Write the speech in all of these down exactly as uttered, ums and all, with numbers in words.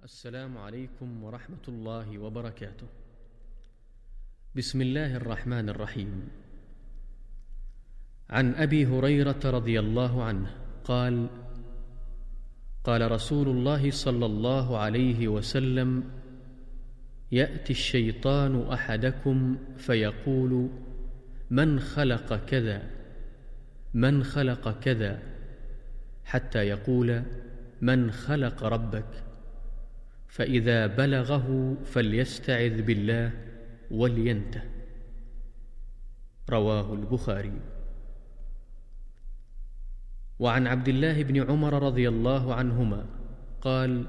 السلام عليكم ورحمة الله وبركاته. بسم الله الرحمن الرحيم. عن أبي هريرة رضي الله عنه قال: قال رسول الله صلى الله عليه وسلم: يأتي الشيطان أحدكم فيقول: من خلق كذا من خلق كذا، حتى يقول: من خلق ربك؟ فإذا بلغه فليستعذ بالله ولينته. رواه البخاري. وعن عبد الله بن عمر رضي الله عنهما قال: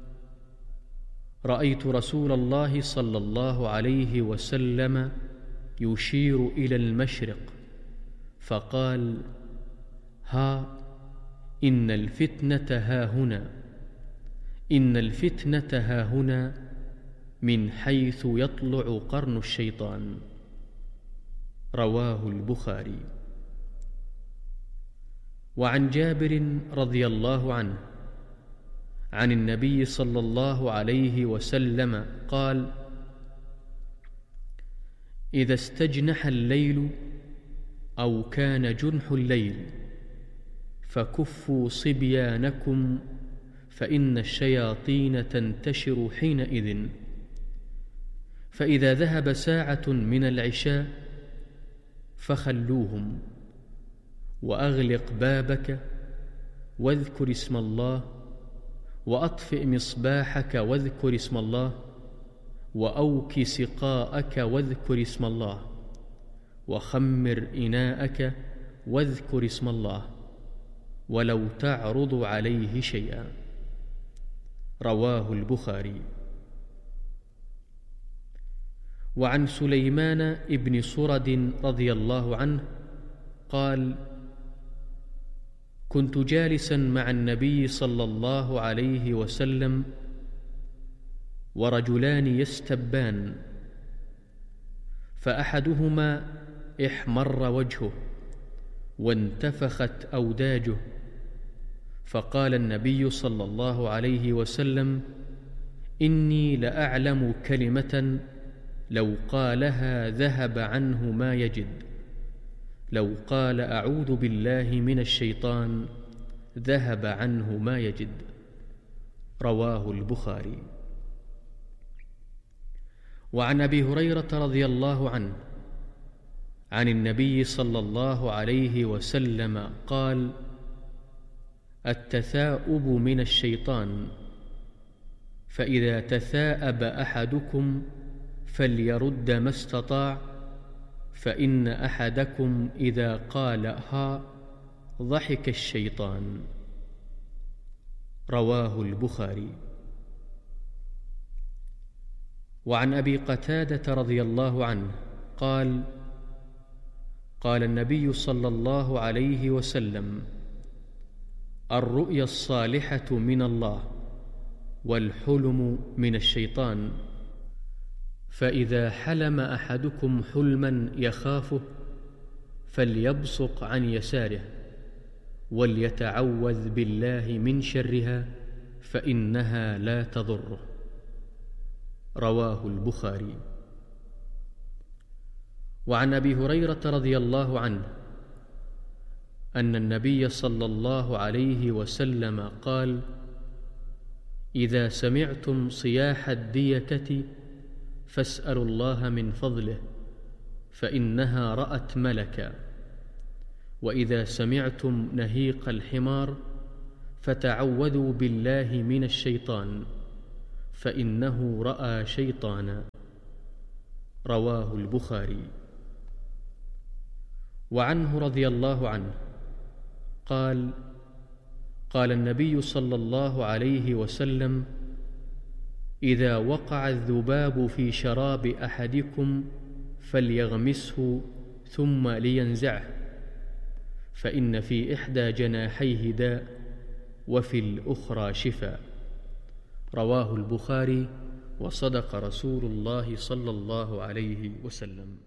رأيت رسول الله صلى الله عليه وسلم يشير إلى المشرق فقال: ها إن الفتنة هاهنا إن الفتنة هاهنا من حيث يطلع قرن الشيطان. رواه البخاري. وعن جابر رضي الله عنه عن النبي صلى الله عليه وسلم قال: إذا استجنح الليل أو كان جنح الليل فكفوا صبيانكم، فإن الشياطين تنتشر حينئذ، فإذا ذهب ساعة من العشاء فخلوهم، وأغلق بابك واذكر اسم الله، وأطفئ مصباحك واذكر اسم الله، وأوك سقاءك واذكر اسم الله، وخمر إناءك واذكر اسم الله، ولو تعرض عليه شيئا. رواه البخاري. وعن سليمان ابن سرد رضي الله عنه قال: كنت جالسا مع النبي صلى الله عليه وسلم ورجلان يستبان، فأحدهما احمر وجهه وانتفخت أوداجه، فقال النبي صلى الله عليه وسلم: إني لأعلم كلمة لو قالها ذهب عنه ما يجد، لو قال أعوذ بالله من الشيطان ذهب عنه ما يجد. رواه البخاري. وعن أبي هريرة رضي الله عنه عن النبي صلى الله عليه وسلم قال: التثاؤب من الشيطان، فإذا تثاءب أحدكم فليرد ما استطاع، فإن أحدكم إذا قال ها ضحك الشيطان. رواه البخاري. وعن أبي قتادة رضي الله عنه قال: قال النبي صلى الله عليه وسلم: الرؤيا الصالحة من الله، والحلم من الشيطان، فإذا حلم أحدكم حلما يخافه فليبصق عن يساره، وليتعوذ بالله من شرها فإنها لا تضره. رواه البخاري. وعن أبي هريرة رضي الله عنه أن النبي صلى الله عليه وسلم قال: إذا سمعتم صياح الديكة فاسألوا الله من فضله، فإنها رأت ملكا، وإذا سمعتم نهيق الحمار فتعوذوا بالله من الشيطان، فإنه رأى شيطانا. رواه البخاري. وعنه رضي الله عنه قال: قال النبي صلى الله عليه وسلم: إذا وقع الذباب في شراب أحدكم فليغمسه ثم لينزعه، فإن في إحدى جناحيه داء وفي الأخرى شفاء. رواه البخاري. وصدق رسول الله صلى الله عليه وسلم.